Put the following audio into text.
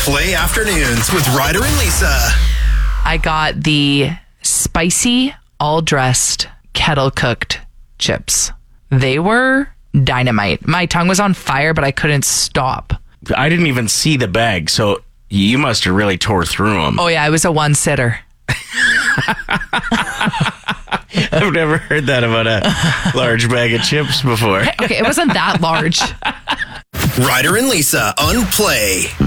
Play Afternoons with Ryder and Lisa. I got the spicy, all-dressed, kettle-cooked chips. They were dynamite. My tongue was on fire, but I couldn't stop. I didn't even see the bag, so you must have really tore through them. Oh, yeah, it was a one-sitter. I've never heard that about a large bag of chips before. Okay, it wasn't that large. Ryder and Lisa on Play.